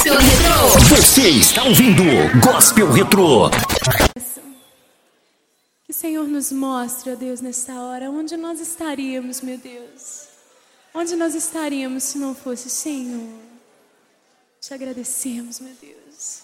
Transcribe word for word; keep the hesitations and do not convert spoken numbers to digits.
Gospel Retrô. Você está ouvindo Gospel Retrô. Que o Senhor nos mostre, ó Deus, nesta hora, onde nós estaríamos, meu Deus. Onde nós estaríamos se não fosse o Senhor. Te agradecemos, meu Deus.